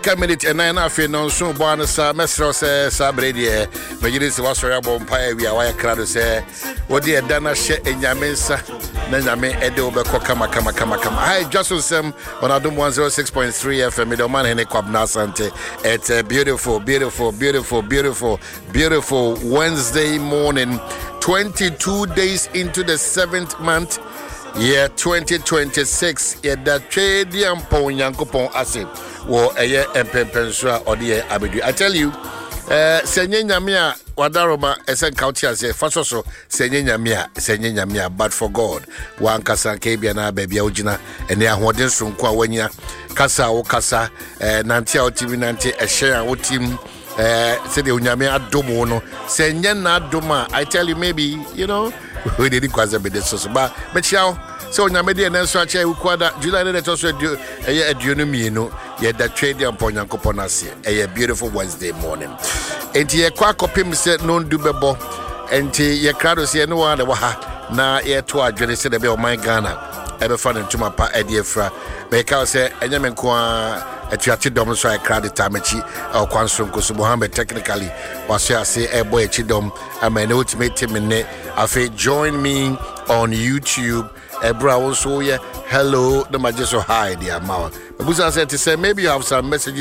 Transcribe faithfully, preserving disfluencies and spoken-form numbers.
minute and nine after no soon bonus mesro say sabredi Majiris was sorry empire we are wire crowd say what dear Dana she enyamensa na nyame edo be kama kama kama kama. Hi Justin Sem on Adum one oh six point three F M middleman Hene Kwabna Sante. It's a beautiful beautiful beautiful beautiful beautiful Wednesday morning, twenty-two days into the seventh month, year twenty twenty-six. Yeah, that trade yampon yankopon ase wo eye empempensua ode abedu. I tell you, eh senye nyame a wadaroma esen county ase fasoso senye nyame a senye nyame a, but for God wan kasa kebia na babia ogina ene ahoden sonko a wanya kasa wo kasa eh nante a otimi nante ehye a wotim eh say the unyame adomo no senye na adoma. I tell you, maybe you know we didn't quite be this so but but chiao so unyame de na so acha ukwada July na to so eh aduonu mienu ye da trade upon yankopon ase a beautiful Wednesday morning. Enti ye kwa kopim se no ndu bebo enti ye krado se no wa na wa ha na ye to adwene se de be o man Ghana e be fa ntuma pa e de fra me ka se enyame nko a atuache dom so I crowd tamachi o kwanso nkoso Mohammed technically was say e boy chidom ama na ultimate team ne afi join me on YouTube. Ebra also yeah hello the majeso hi dear mawa. Busa said to say maybe you have some messages